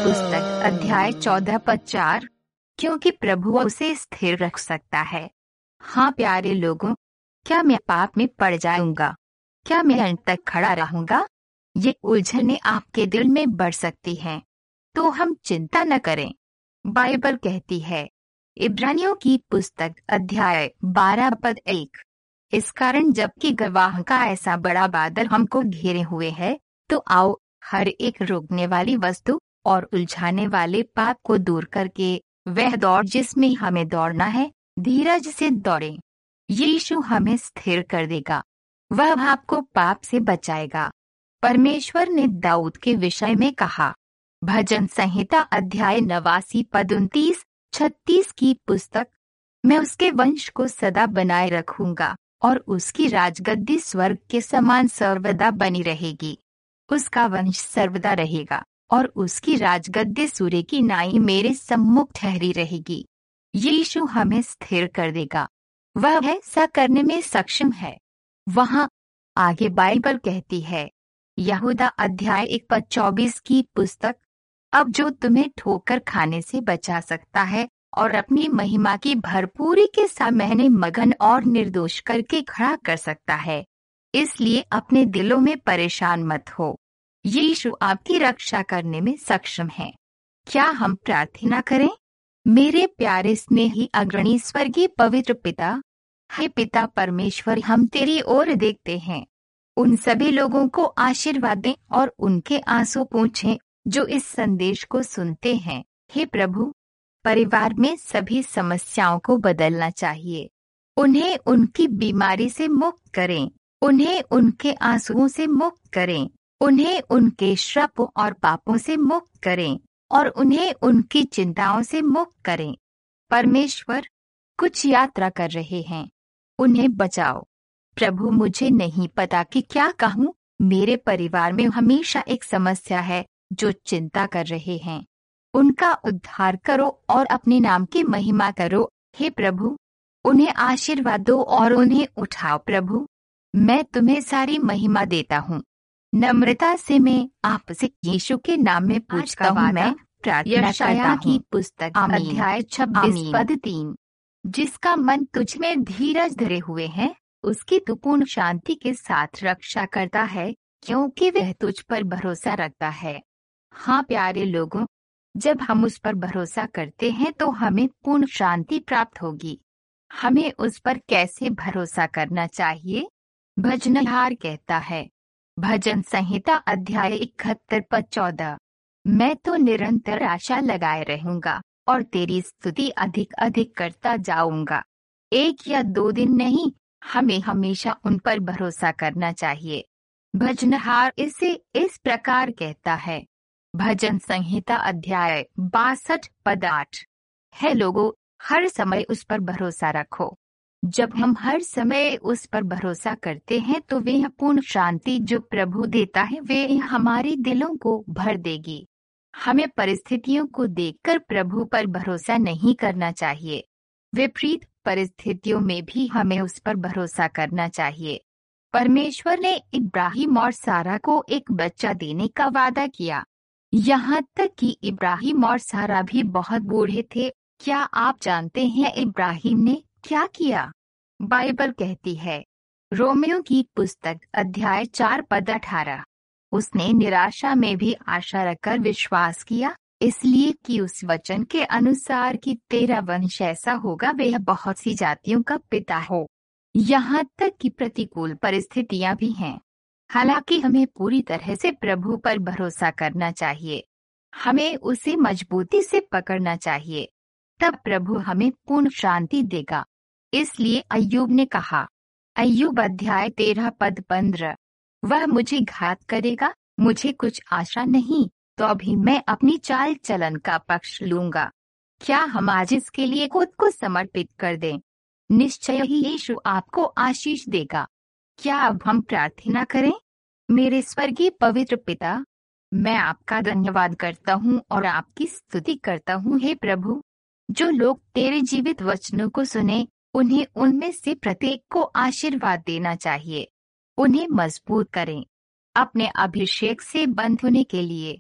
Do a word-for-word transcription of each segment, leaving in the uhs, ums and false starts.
पुस्तक अध्याय चौदह पद चार। क्योंकि प्रभु उसे स्थिर रख सकता है। हाँ प्यारे लोगों, क्या मैं पाप में पड़ जाऊंगा? क्या मैं अंत तक खड़ा रहूंगा? ये उलझने आपके दिल में बढ़ सकती हैं, तो हम चिंता न करें। बाइबल कहती है, इब्रानियों की पुस्तक अध्याय बारह पद एक, इस कारण जबकि गवाह का ऐसा बड़ा बादल हमको घेरे हुए है, तो आओ हर एक रोकने वाली वस्तु और उलझाने वाले पाप को दूर करके वह दौड़ जिसमें हमें दौड़ना है, धीरज से दौड़ें। यीशु हमें स्थिर कर देगा, वह आपको पाप से बचाएगा। परमेश्वर ने दाऊद के विषय में कहा, भजन संहिता अध्याय नवासी पद उनतीस छत्तीस की पुस्तक, मैं उसके वंश को सदा बनाए रखूंगा और उसकी राजगद्दी स्वर्ग के समान सर्वदा बनी रहेगी। उसका वंश सर्वदा रहेगा और उसकी राजगद्दी सूर्य की नाई मेरे सम्मुख ठहरी रहेगी। यीशु हमें स्थिर कर देगा, वह ऐसा करने में सक्षम है। वहाँ आगे बाइबल कहती है, यहूदा अध्याय एक पद चौबीस की पुस्तक, अब जो तुम्हें ठोकर खाने से बचा सकता है और अपनी महिमा की भरपूरी के सामने मगन और निर्दोष करके खड़ा कर सकता है, इसलिए अपने दिलों में परेशान मत हो। यीशु आपकी रक्षा करने में सक्षम है। क्या हम प्रार्थना करें? मेरे प्यारे स्नेही अग्रणी स्वर्गीय पवित्र पिता, हे पिता परमेश्वर, हम तेरी ओर देखते हैं। उन सभी लोगों को आशीर्वाद दें और उनके आंसू पोंछें जो इस संदेश को सुनते हैं। हे प्रभु, परिवार में सभी समस्याओं को बदलना चाहिए। उन्हें उनकी बीमारी से मुक्त करें, उन्हें उनके आंसुओं से मुक्त करें, उन्हें उनके श्रापों और पापों से मुक्त करें और उन्हें उनकी चिंताओं से मुक्त करें। परमेश्वर, कुछ यात्रा कर रहे हैं, उन्हें बचाओ। प्रभु, मुझे नहीं पता कि क्या कहूँ। मेरे परिवार में हमेशा एक समस्या है जो चिंता कर रहे हैं, उनका उद्धार करो और अपने नाम की महिमा करो। हे प्रभु, उन्हें आशीर्वाद दो और उन्हें उठाओ। प्रभु, मैं तुम्हें सारी महिमा देता हूँ। नम्रता से मैं आपसे यीशु के नाम में पूछता हूँ। मैं प्रार्थना करता की पुस्तक अध्याय छब्बीस पद तीन, जिसका मन तुझ में धीरज धरे हुए है, उसकी तू पूर्ण शांति के साथ रक्षा करता है, क्योंकि वह तुझ पर भरोसा रखता है। हाँ प्यारे लोगों, जब हम उस पर भरोसा करते हैं तो हमें पूर्ण शांति प्राप्त होगी। हमें उस पर कैसे भरोसा करना चाहिए? भजनहार कहता है, भजन संहिता अध्याय इकहत्तर पद चौदह, मैं तो निरंतर आशा लगाए रहूंगा और तेरी स्तुति अधिक अधिक करता जाऊंगा। एक या दो दिन नहीं, हमें हमेशा उन पर भरोसा करना चाहिए। भजनहार इसे इस प्रकार कहता है, भजन संहिता अध्याय बासठ पद आठ, है लोगों, हर समय उस पर भरोसा रखो। जब हम हर समय उस पर भरोसा करते हैं तो वह पूर्ण शांति जो प्रभु देता है वे हमारे दिलों को भर देगी। हमें परिस्थितियों को देखकर प्रभु पर भरोसा नहीं करना चाहिए, विपरीत परिस्थितियों में भी हमें उस पर भरोसा करना चाहिए। परमेश्वर ने इब्राहिम और सारा को एक बच्चा देने का वादा किया, यहाँ तक कि इब्राहिम और सारा भी बहुत बूढ़े थे। क्या आप जानते हैं इब्राहिम ने क्या किया? बाइबल कहती है, रोमियो की पुस्तक अध्याय चार पद अठारह, उसने निराशा में भी आशा रखकर विश्वास किया, इसलिए कि उस वचन के अनुसार कि तेरा वंश ऐसा होगा वह बहुत सी जातियों का पिता हो। यहाँ तक कि प्रतिकूल परिस्थितियां भी हैं, हालांकि हमें पूरी तरह से प्रभु पर भरोसा करना चाहिए। हमें उसे मजबूती से पकड़ना चाहिए, तब प्रभु हमें पूर्ण शांति देगा। इसलिए अय्यूब ने कहा, अय्यूब अध्याय तेरह पद पंद्रह, वह मुझे घात करेगा, मुझे कुछ आशा नहीं, तो अभी मैं अपनी चाल चलन का पक्ष लूंगा। क्या हम आज इसके लिए खुद को समर्पित कर दें? निश्चय ही यीशु आपको आशीष देगा। क्या अब हम प्रार्थना करें? मेरे स्वर्गीय पवित्र पिता, मैं आपका धन्यवाद करता हूँ और आपकी स्तुति करता हूँ। हे प्रभु, जो लोग तेरे जीवित वचनों को सुने, उन्हें उनमें से प्रत्येक को आशीर्वाद देना चाहिए। उन्हें मजबूत करें अपने अभिषेक से बंध होने के लिए।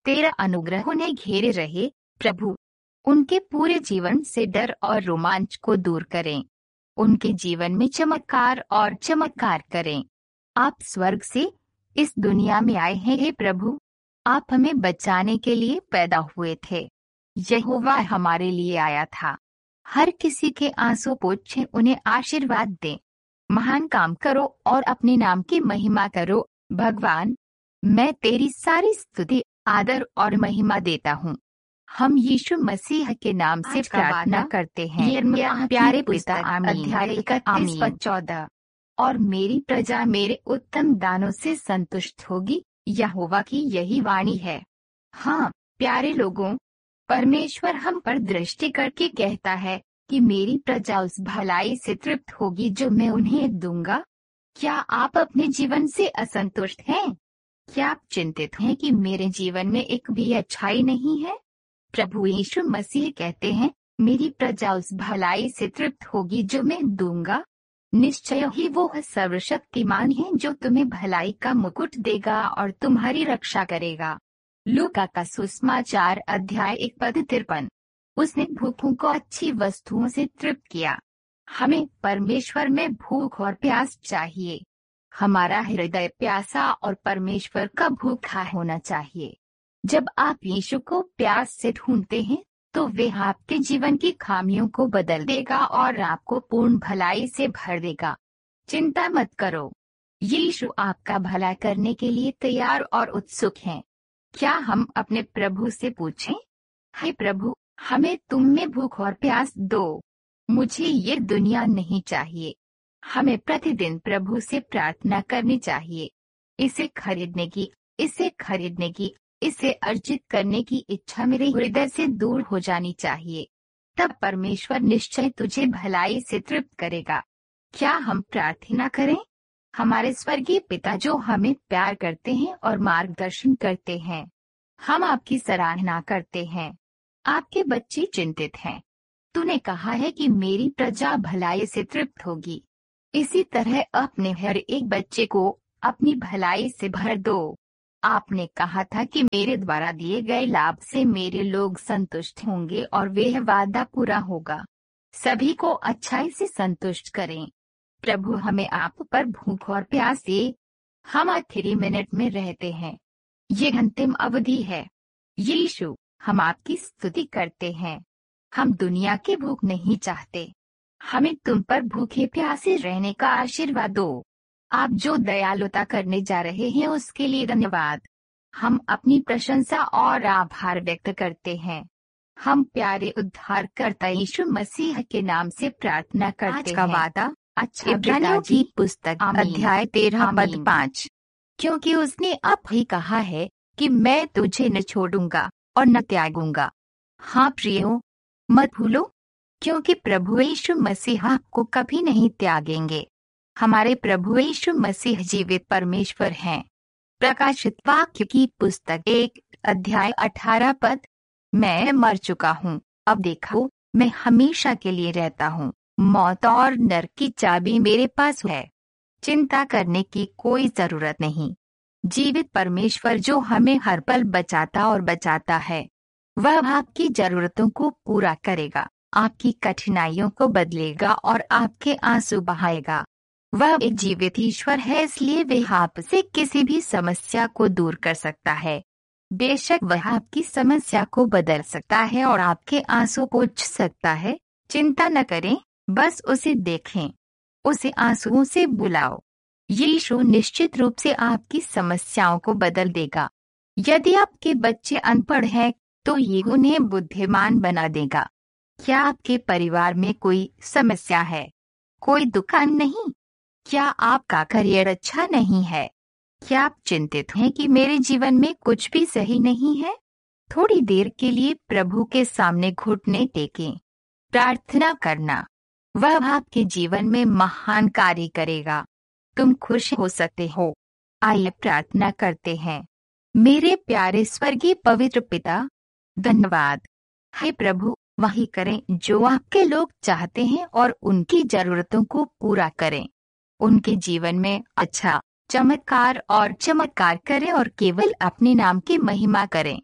तेरा अनुग्रह उन्हें घेरे रहे प्रभु। उनके पूरे जीवन से डर और रोमांच को दूर करें। उनके जीवन में चमत्कार और चमत्कार करें। आप स्वर्ग से इस दुनिया में आए हैं हे प्रभु। आप हमें बचाने के लिए पैदा हुए थे। यहोवा हमारे लिए आया था। हर किसी के आंसू पोंछें, उन्हें आशीर्वाद दें। महान काम करो और अपने नाम की महिमा करो भगवान। मैं तेरी सारी स्तुति, आदर और महिमा देता हूँ। हम यीशु मसीह के नाम से प्रार्थना करते हैं। यिर्मयाह प्यारे पिता, अध्याय इकतीस पद चौदह। और मेरी प्रजा मेरे उत्तम दानों से संतुष्ट होगी, यहोवा की यही वाणी है। हाँ प्यारे लोगों, परमेश्वर हम पर दृष्टि करके कहता है कि मेरी प्रजा उस भलाई से तृप्त होगी जो मैं उन्हें दूंगा। क्या आप अपने जीवन से असंतुष्ट हैं? क्या आप चिंतित हैं कि मेरे जीवन में एक भी अच्छाई नहीं है? प्रभु यीशु मसीह कहते हैं, मेरी प्रजा उस भलाई से तृप्त होगी जो मैं दूंगा। निश्चय ही वो सर्वशक्तिमान है जो तुम्हें भलाई का मुकुट देगा और तुम्हारी रक्षा करेगा। लूका का सुसमाचार अध्याय एक पद तिरपन। उसने भूखों को अच्छी वस्तुओं से तृप्त किया। हमें परमेश्वर में भूख और प्यास चाहिए। हमारा हृदय प्यासा और परमेश्वर का भूखा होना चाहिए। जब आप यीशु को प्यास से ढूंढते हैं तो वे आपके जीवन की खामियों को बदल देगा और आपको पूर्ण भलाई से भर देगा। चिंता मत करो, यीशु आपका भला करने के लिए तैयार और उत्सुक हैं। क्या हम अपने प्रभु से पूछें, हे प्रभु, हमें तुम में भूख और प्यास दो, मुझे ये दुनिया नहीं चाहिए। हमें प्रतिदिन प्रभु से प्रार्थना करनी चाहिए। इसे खरीदने की, इसे खरीदने की, इसे अर्जित करने की इच्छा मेरे हृदय से दूर हो जानी चाहिए। तब परमेश्वर निश्चय तुझे भलाई से तृप्त करेगा। क्या हम प्रार्थना करें? हमारे स्वर्गीय पिता जो हमें प्यार करते हैं और मार्गदर्शन करते हैं, हम आपकी सराहना करते हैं। आपके बच्चे चिंतित हैं। तूने कहा है कि मेरी प्रजा भलाई से तृप्त होगी। इसी तरह अपने हर एक बच्चे को अपनी भलाई से भर दो। आपने कहा था कि मेरे द्वारा दिए गए लाभ से मेरे लोग संतुष्ट होंगे और वह वादा पूरा होगा। सभी को अच्छाई से संतुष्ट करें। प्रभु हमें आप पर भूख और प्यास दे। हम आखिरी मिनट में रहते हैं। ये अंतिम अवधि है। यीशु, हम आपकी स्तुति करते हैं। हम दुनिया की भूख नहीं चाहते। हमें तुम पर भूखे प्यासे रहने का आशीर्वाद दो। आप जो दयालुता करने जा रहे हैं उसके लिए धन्यवाद। हम अपनी प्रशंसा और आभार व्यक्त करते हैं। हम प्यारे उद्धारकर्ता यीशु मसीह के नाम से प्रार्थना करते आज का हैं। वादा अच्छा इब्रानियों पिताजी, की पुस्तक आमीन। अध्याय तेरह पद आमीन। पाँच। क्योंकि उसने अब ही कहा है कि मैं तुझे न छोड़ूंगा और न त्यागूंगा। हाँ प्रियो, मत भूलो, क्योंकि प्रभु यीशु मसीह आपको कभी नहीं त्यागेंगे। हमारे प्रभु यीशु मसीह जीवित परमेश्वर हैं। प्रकाशित वाक्य की पुस्तक एक अध्याय अठारह पद। मैं मर चुका हूँ, अब देखो मैं हमेशा के लिए रहता हूँ। मौत और नरक की चाबी मेरे पास है। चिंता करने की कोई जरूरत नहीं। जीवित परमेश्वर जो हमें हर पल बचाता और बचाता है, वह आपकी जरूरतों को पूरा करेगा, आपकी कठिनाइयों को बदलेगा और आपके आंसू बहाएगा। वह एक जीवित ईश्वर है, इसलिए वह आपसे किसी भी समस्या को दूर कर सकता है। बेशक वह आपकी समस्या को बदल सकता है और आपके आंसू पोंछ सकता है। चिंता न करें, बस उसे देखें, उसे आंसुओं से बुलाओ। यीशु निश्चित रूप से आपकी समस्याओं को बदल देगा। यदि आपके बच्चे अनपढ़ हैं तो ये उन्हें बुद्धिमान बना देगा। क्या आपके परिवार में कोई समस्या है? कोई दुकान नहीं? क्या आपका करियर अच्छा नहीं है? क्या आप चिंतित हैं कि मेरे जीवन में कुछ भी सही नहीं है? थोड़ी देर के लिए प्रभु के सामने घुटने टेकें। प्रार्थना करना, वह आपके जीवन में महान कार्य करेगा। तुम खुश हो सकते हो। आइए प्रार्थना करते हैं। मेरे प्यारे स्वर्गीय पवित्र पिता, धन्यवाद। हे प्रभु, वही करें जो आपके लोग चाहते हैं और उनकी जरूरतों को पूरा करें। उनके जीवन में अच्छा चमत्कार और चमत्कार करें और केवल अपने नाम की महिमा करें।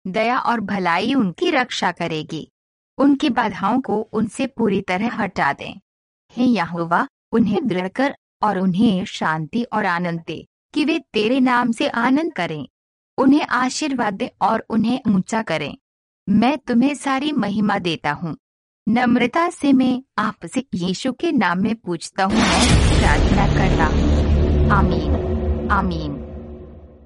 दया और भलाई उनकी रक्षा करेगी। उनकी बाधाओं को उनसे पूरी तरह हटा दें। हे यहोवा, उन्हें दृढ़ कर और उन्हें शांति और आनंद दे कि वे तेरे नाम से आनंद करें। उन्हें आशीर्वाद दे और उन्हें ऊंचा करें। मैं तुम्हें सारी महिमा देता हूँ। नम्रता से मैं आपसे यीशु के नाम में पूछता हूँ, मैं प्रार्थना करता हूँ। आमीन, आमीन।